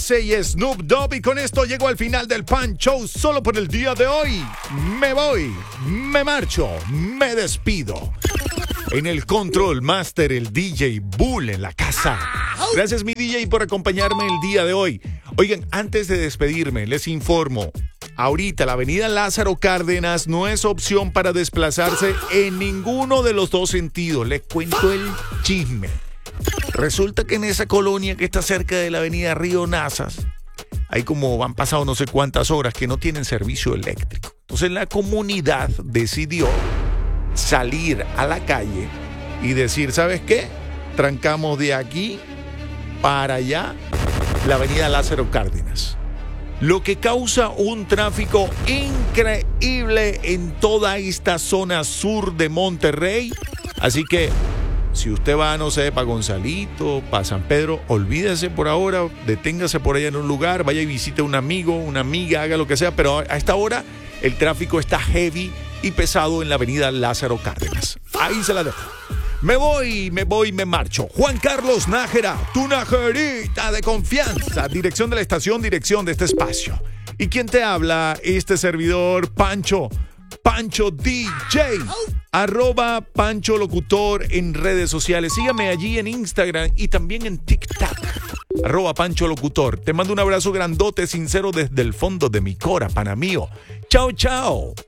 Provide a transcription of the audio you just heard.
S y Snoop Dogg. Y con esto llego al final del Pan Show solo por el día de hoy. Me voy, me marcho, me despido. En el Control Master, el DJ Bull en la casa. Gracias, mi DJ, por acompañarme el día de hoy. Oigan, antes de despedirme, les informo. Ahorita la avenida Lázaro Cárdenas no es opción para desplazarse en ninguno de los dos sentidos. Les cuento el chisme. Resulta que en esa colonia que está cerca de la avenida Río Nazas, hay como han pasado no sé cuántas horas que no tienen servicio eléctrico. Entonces la comunidad decidió salir a la calle y decir, ¿sabes qué? Trancamos de aquí para allá la avenida Lázaro Cárdenas. Lo que causa un tráfico increíble en toda esta zona sur de Monterrey. Así que si usted va, no sé, para Gonzalito, para San Pedro, olvídese por ahora, deténgase por allá en un lugar, vaya y visite a un amigo, una amiga, haga lo que sea, pero a esta hora el tráfico está heavy y pesado en la avenida Lázaro Cárdenas. Ahí se la dejo. Me voy, me marcho. Juan Carlos Nájera, tu najerita de confianza. Dirección de la estación, dirección de este espacio. ¿Y quién te habla? Este servidor, Pancho DJ. @Pancho Locutor en redes sociales. Sígame allí en Instagram y también en TikTok. @Pancho Locutor. Te mando un abrazo grandote, sincero desde el fondo de mi cora, pana mío. Chao, chao.